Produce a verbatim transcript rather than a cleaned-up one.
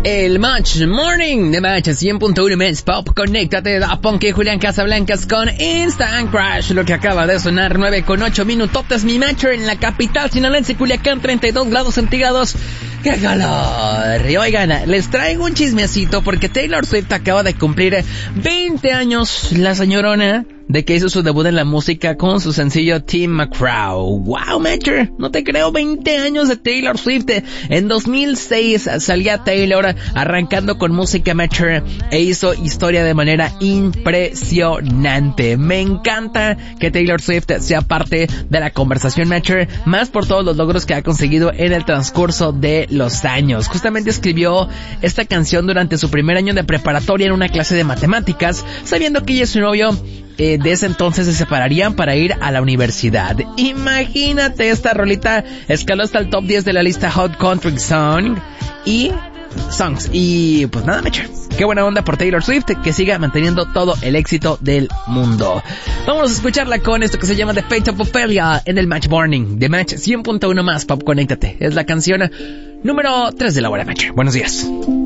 El Match Morning de Match cien punto uno Men's Pop. Conéctate a Punk y Julián Casablancas con Instant Crash. Lo que acaba de sonar, nueve con ocho minutotes. Mi Matcher en la capital sinaloense, Culiacán, treinta y dos grados centígrados. ¡Qué calor! Y oigan, les traigo un chismecito porque Taylor Swift acaba de cumplir veinte años, la señorona, de que hizo su debut en la música con su sencillo Tim McGraw. ¡Wow, Matcher! No te creo, veinte años de Taylor Swift. En dos mil seis salía Taylor arrancando con música, Matcher, e hizo historia de manera impresionante. Me encanta que Taylor Swift sea parte de la conversación, Matcher, más por todos los logros que ha conseguido en el transcurso de los años. Justamente escribió esta canción durante su primer año de preparatoria en una clase de matemáticas, sabiendo que ella y su novio eh, de ese entonces se separarían para ir a la universidad. Imagínate, esta rolita escaló hasta el top diez de la lista Hot Country Song y Songs. Y pues nada, Mecha, qué buena onda por Taylor Swift, que siga manteniendo todo el éxito del mundo. Vamos a escucharla con esto que se llama The Fate of Ophelia en el Match Morning de Match cien punto uno más Pop. Conéctate, es la canción número tres de la hora, Match. Buenos días.